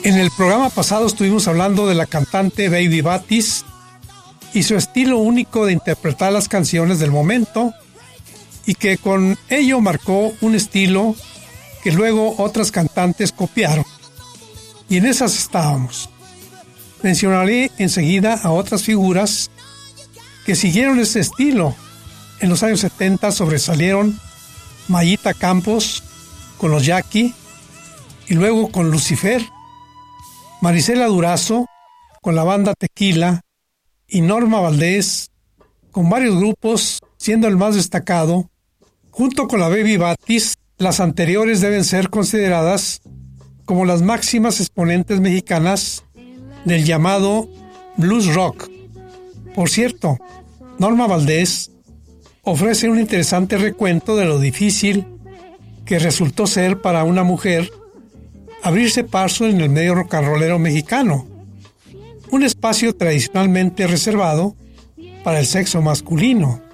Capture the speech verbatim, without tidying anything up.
En el programa pasado estuvimos hablando de la cantante Baby Batis y su estilo único de interpretar las canciones del momento, y que con ello marcó un estilo que luego otras cantantes copiaron. Y en esas estábamos. Mencionaré enseguida a otras figuras que siguieron ese estilo. En los años setenta sobresalieron Mayita Campos con los Jackie, y luego con Lucifer, Marisela Durazo con la banda Tequila y Norma Valdés con varios grupos, siendo el más destacado, junto con la Baby Batis. Las anteriores deben ser consideradas como las máximas exponentes mexicanas del llamado blues rock. Por cierto, Norma Valdés ofrece un interesante recuento de lo difícil que resultó ser para una mujer abrirse paso en el medio rock and rollero mexicano, un espacio tradicionalmente reservado para el sexo masculino.